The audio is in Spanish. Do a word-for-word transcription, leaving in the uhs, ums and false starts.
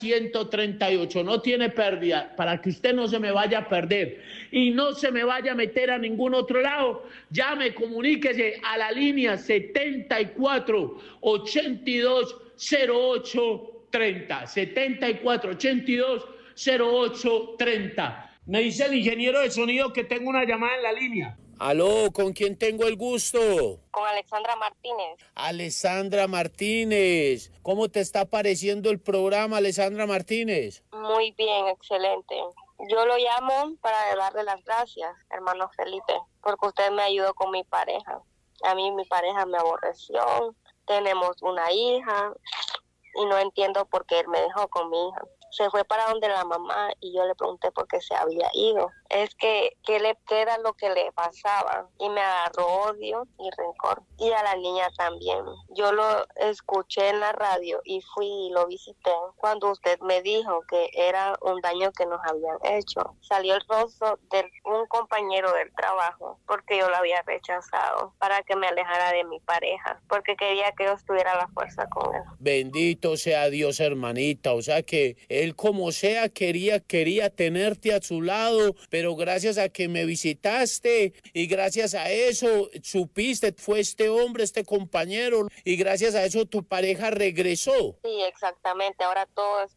ciento treinta y ocho, no tiene pérdida, para que usted no se me vaya a perder y no se me vaya a meter a ningún otro lado. Llame, comuníquese a la línea setenta y cuatro ochenta y dos cero ocho treinta, setenta y cuatro ochenta y dos cero ocho treinta. Me dice el ingeniero de sonido que tengo una llamada en la línea. Aló, ¿con quién tengo el gusto? Con Alexandra Martínez. Alexandra Martínez. ¿Cómo te está pareciendo el programa, Alexandra Martínez? Muy bien, excelente. Yo lo llamo para darle las gracias, hermano Felipe, porque usted me ayudó con mi pareja. A mí mi pareja me aborreció, tenemos una hija y no entiendo por qué él me dejó con mi hija. Se fue para donde la mamá y yo le pregunté por qué se había ido. Es que, que le queda lo que le pasaba y me agarró odio y rencor. Y a la niña también. Yo lo escuché en la radio y fui y lo visité cuando usted me dijo que era un daño que nos habían hecho. Salió el rostro de un compañero del trabajo porque yo lo había rechazado para que me alejara de mi pareja, porque quería que yo estuviera a la fuerza con él. Bendito sea Dios, hermanita. O sea que él como sea quería, quería tenerte a su lado, pero gracias a que me visitaste y gracias a eso supiste, fue este hombre, este compañero, y gracias a eso tu pareja regresó. Sí, exactamente. Ahora todo es